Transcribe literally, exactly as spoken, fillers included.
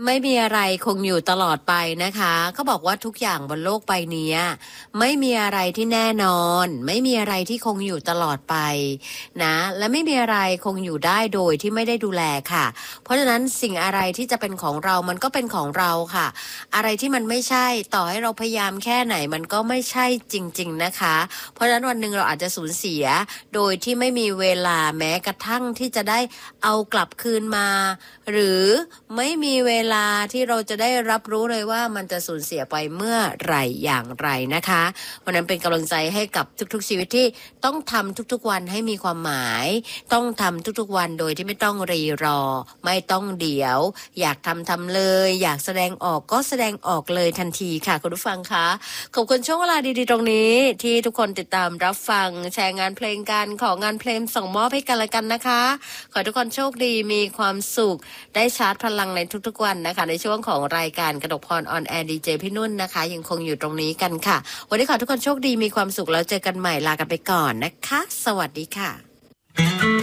ไม่มีอะไรคงอยู่ตลอดไปนะคะเขาบอกว่าทุกอย่างบนโลกใบนี้ไม่มีอะไรที่แน่นอนไม่มีอะไรที่คงอยู่ตลอดไปนะและไม่มีอะไรคงอยู่ได้โดยที่ไม่ได้ดูแลค่ะเพราะฉะนั้นสิ่งอะไรที่จะเป็นของเรามันก็เป็นของเราค่ะอะไรที่มันไม่ใช่ต่อให้เราพยายามแค่ไหนมันก็ไม่ใช่จริงๆนะคะเพราะฉะนั้นวันหนึ่งเราอาจจะสูญเสียโดยที่ไม่มีเวลาแม้กระทั่งที่จะได้เอากลับคืนมาหรือไม่มีเวลาที่เราจะได้รับรู้เลยว่ามันจะสูญเสียไปเมื่อไหร่อย่างไรนะคะวันนั้นเป็นกำลังใจให้กับทุกๆชีวิตที่ต้องทำทุกๆวันให้มีความหมายต้องทำทุกๆวันโดยที่ไม่ต้องรีรอไม่ต้องเดี๋ยวอยากทำทำเลยอยากแสดงออกก็แสดงออกเลยทันทีค่ะคุณผู้ฟังคะขอบคุณช่วงเวลาดีๆตรงนี้ที่ทุกคนติดตามรับฟังแชร์งานเพลงกันของานเพลงส่งมอบให้กันและกันนะคะขอให้ทุกคนโชคดีมีความสุขได้ชาร์จพลังในทุกๆวันนะคะในช่วงของรายการกนกพรออนแอร์ดีเจพี่นุ่นนะคะยังคงอยู่ตรงนี้กันค่ะวันนี้ขอทุกคนโชคดีมีความสุขแล้วเจอกันใหม่ลากันไปก่อนนะคะสวัสดีค่ะ